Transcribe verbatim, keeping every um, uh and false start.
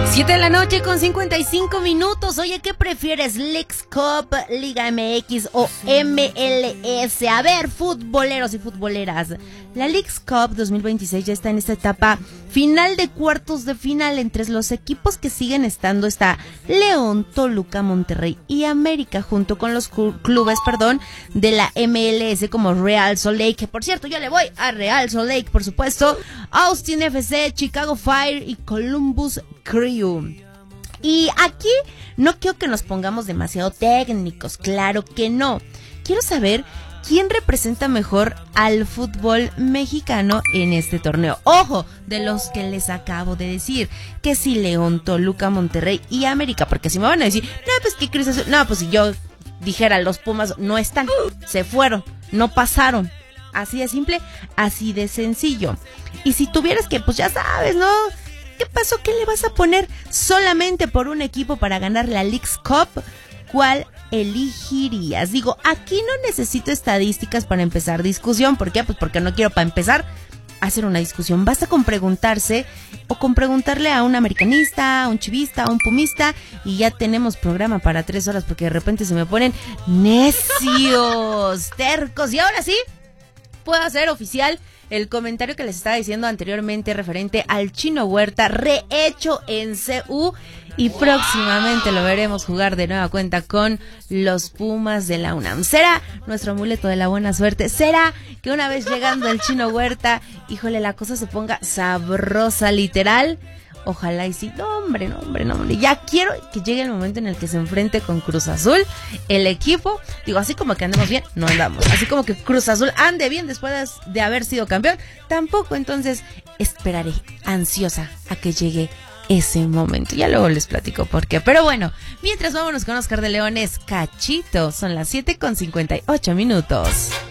siete de la noche con cincuenta y cinco minutos. Oye, ¿qué prefieres? ¿Leagues Cup, Liga M X o M L S? A ver, futboleros y futboleras. La Leagues Cup dos mil veintiséis ya está en esta etapa final de cuartos de final. Entre los equipos que siguen estando está León, Toluca, Monterrey y América, junto con los clubes, perdón, de la M L S como Real Salt Lake, que por cierto yo le voy a Real Salt Lake, por supuesto, Austin F C, Chicago Fire y Columbus Crew. Y aquí no quiero que nos pongamos demasiado técnicos, claro que no. Quiero saber quién representa mejor al fútbol mexicano en este torneo. Ojo, de los que les acabo de decir, que si León, Toluca, Monterrey y América, porque si me van a decir, no, pues que Cruz Azul, no, pues si yo dijera los Pumas no están, se fueron, no pasaron. Así de simple, así de sencillo. Y si tuvieras que, pues ya sabes, ¿no? ¿Qué pasó? ¿Qué le vas a poner solamente por un equipo para ganar la Leagues Cup? ¿Cuál elegirías? Digo, aquí no necesito estadísticas para empezar discusión. ¿Por qué? Pues porque no quiero para empezar hacer una discusión. Basta con preguntarse o con preguntarle a un americanista, a un chivista, a un pumista y ya tenemos programa para tres horas porque de repente se me ponen necios, tercos. Y ahora sí, puedo hacer oficial el comentario que les estaba diciendo anteriormente referente al Chino Huerta, rehecho en C U, y próximamente lo veremos jugar de nueva cuenta con los Pumas de la UNAM. ¿Será nuestro amuleto de la buena suerte? ¿Será que una vez llegando el Chino Huerta, híjole, la cosa se ponga sabrosa, literal? Ojalá y sí. No, hombre, no, hombre, no, hombre. Ya quiero que llegue el momento en el que se enfrente con Cruz Azul, el equipo. Digo, así como que andemos bien, no andamos. Así como que Cruz Azul ande bien después de haber sido campeón, tampoco. Entonces, esperaré ansiosa a que llegue ese momento. Ya luego les platico por qué. Pero bueno, mientras vámonos con Oscar de Leones, Cachito. Son las siete con cincuenta y ocho minutos.